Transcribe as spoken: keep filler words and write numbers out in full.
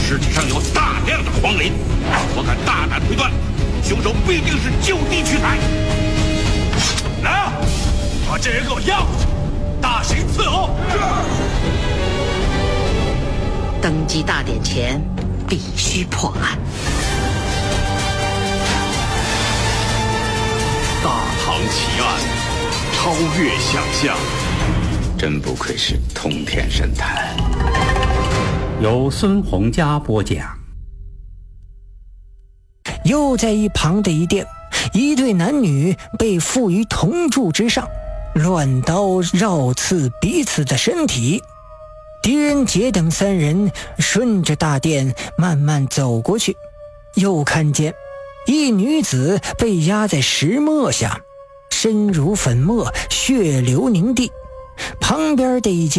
尸体上有大量的黄磷，我敢大胆推断，凶手必定是就地取材。来啊，把这人给我押回去，大刑伺候。 登基大典前必须破案。 大唐奇案，超越想象， 真不愧是通天神探。 由孙洪佳播讲。 又在一旁的一殿，一对男女被缚于铜柱之上，乱刀绕刺彼此的身体。狄仁杰等三人顺着大殿慢慢走过去，又看见一女子被压在石磨下，身如粉末，血流凝地。旁边的一间